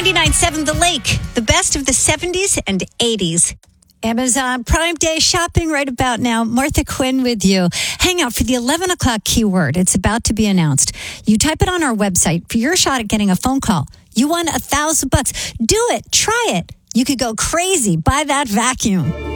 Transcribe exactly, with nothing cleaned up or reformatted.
ninety-nine point seven The Lake, the best of the seventies and eighties. Amazon Prime Day shopping right about now. Martha Quinn with you. Hang out for the eleven o'clock keyword. It's about to be announced. You type it on our website for your shot at getting a phone call. You won a thousand bucks. Do it. Try it. You could go crazy. Buy that vacuum.